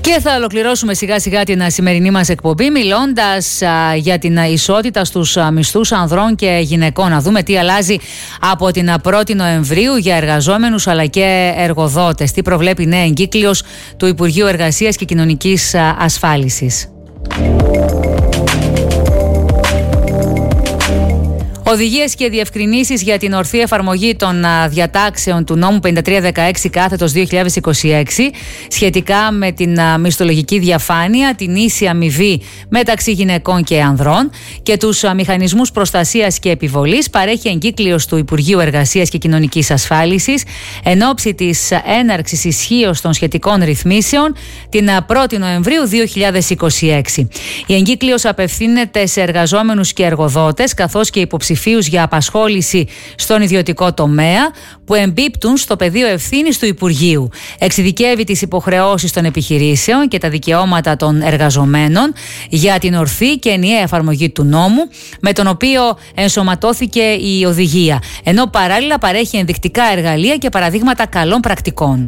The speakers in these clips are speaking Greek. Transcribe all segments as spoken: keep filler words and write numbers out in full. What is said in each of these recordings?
Και θα ολοκληρώσουμε σιγά σιγά την σημερινή μας εκπομπή μιλώντας α, για την ισότητα στους α, μισθούς ανδρών και γυναικών. Να δούμε τι αλλάζει από την πρώτη Νοεμβρίου για εργαζόμενους αλλά και εργοδότες. Τι προβλέπει νέα εγκύκλιος του Υπουργείου Εργασίας και Κοινωνικής α, Ασφάλισης. Οδηγίες και διευκρινήσεις για την ορθή εφαρμογή των διατάξεων του νόμου πενήντα τρία δεκαέξι κάθετος δύο χιλιάδες είκοσι έξι σχετικά με την μισθολογική διαφάνεια, την ίση αμοιβή μεταξύ γυναικών και ανδρών και τους μηχανισμούς προστασίας και επιβολής παρέχει εγκύκλιος του Υπουργείου Εργασίας και Κοινωνικής Ασφάλισης εν ώψη της έναρξης ισχύως των σχετικών ρυθμίσεων την πρώτη Νοεμβρίου δύο χιλιάδες είκοσι έξι. Η εγκύκλιος απευθύνεται σε εργαζόμενους και εργοδότες καθώς και υποψηφίους για απασχόληση στον ιδιωτικό τομέα που εμπίπτουν στο πεδίο ευθύνης του Υπουργείου. Εξειδικεύει τις υποχρεώσεις των επιχειρήσεων και τα δικαιώματα των εργαζομένων για την ορθή και ενιαία εφαρμογή του νόμου με τον οποίο ενσωματώθηκε η οδηγία, ενώ παράλληλα παρέχει ενδεικτικά εργαλεία και παραδείγματα καλών πρακτικών.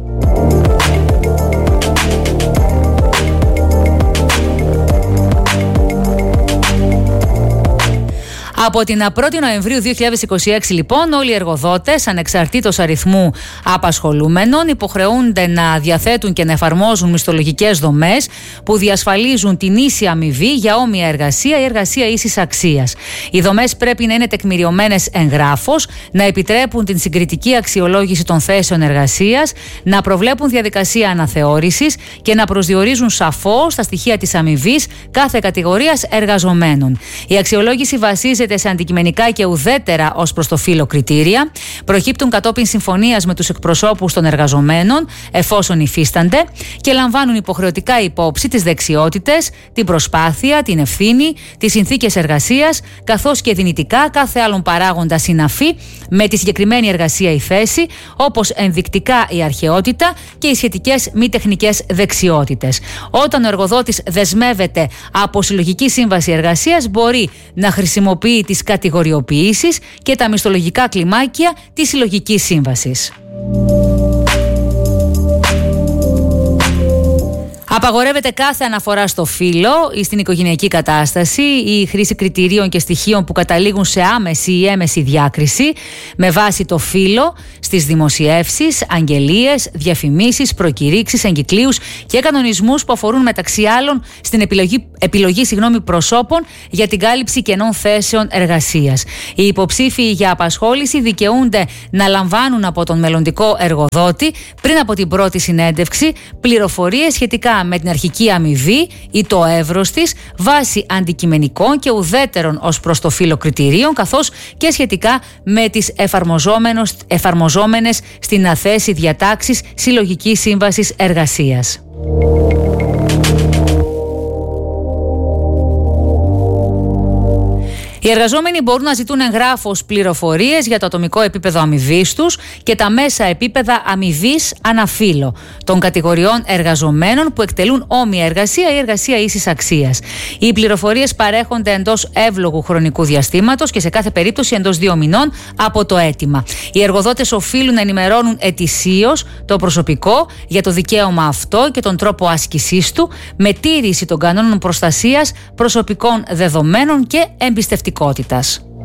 Από την πρώτη Νοεμβρίου δύο χιλιάδες είκοσι έξι λοιπόν όλοι οι εργοδότες ανεξαρτήτως αριθμού απασχολούμενων υποχρεούνται να διαθέτουν και να εφαρμόζουν μισθολογικές δομές που διασφαλίζουν την ίση αμοιβή για όμοια εργασία ή εργασία ίσης αξίας. Οι δομές πρέπει να είναι τεκμηριωμένες εγγράφως, να επιτρέπουν την συγκριτική αξιολόγηση των θέσεων εργασίας, να προβλέπουν διαδικασία αναθεώρησης και να προσδιορίζουν σαφώς τα στοιχεία της αμοιβής κάθε κατηγορίας εργαζομένων. Η αξιολόγηση βασίζεται σε αντικειμενικά και ουδέτερα ως προς το φύλο κριτήρια, προκύπτουν κατόπιν συμφωνίας με τους εκπροσώπους των εργαζομένων, εφόσον υφίστανται, και λαμβάνουν υποχρεωτικά υπόψη τις δεξιότητες, την προσπάθεια, την ευθύνη, τις συνθήκες εργασίας, καθώς και δυνητικά κάθε άλλον παράγοντα συναφή με τη συγκεκριμένη εργασία ή θέση, όπως ενδεικτικά η αρχαιότητα και οι σχετικές μη τεχνικές δεξιότητες. Όταν ο εργοδότης δεσμεύεται από συλλογική σύμβαση εργασίας, μπορεί να χρησιμοποιεί τις κατηγοριοποιήσεις και τα μισθολογικά κλιμάκια της συλλογικής σύμβασης. Απαγορεύεται κάθε αναφορά στο φύλο ή στην οικογενειακή κατάσταση ή η χρήση κριτηρίων και στοιχείων που καταλήγουν σε άμεση ή έμεση διάκριση με βάση το φύλο στις δημοσιεύσεις, αγγελίες, διαφημίσεις, προκηρύξεις, εγκυκλίους και κανονισμούς που αφορούν μεταξύ άλλων στην επιλογή, επιλογή συγγνώμη, προσώπων για την κάλυψη κενών θέσεων εργασίας. Οι υποψήφοι για απασχόληση δικαιούνται να λαμβάνουν από τον μελλοντικό εργοδότη πριν από την πρώτη συνέντευξη πληροφορίες σχετικά με την αρχική αμοιβή ή το εύρος της βάσει αντικειμενικών και ουδέτερων ως προς το φύλο κριτηρίων, καθώς και σχετικά με τις εφαρμοζόμενες στην αθέση διατάξεις συλλογικής σύμβασης εργασίας. Οι εργαζόμενοι μπορούν να ζητούν εγγράφως πληροφορίες για το ατομικό επίπεδο αμοιβής τους και τα μέσα επίπεδα αμοιβής αναφύλο των κατηγοριών εργαζομένων που εκτελούν όμοια εργασία ή εργασία ίσης αξίας. Οι πληροφορίες παρέχονται εντός εύλογου χρονικού διαστήματος και σε κάθε περίπτωση εντός δύο μηνών από το αίτημα. Οι εργοδότες οφείλουν να ενημερώνουν ετησίως το προσωπικό για το δικαίωμα αυτό και τον τρόπο άσκησής του με τήρηση των κανόνων προστασίας προσωπικών δεδομένων και εμπιστευτικότητας.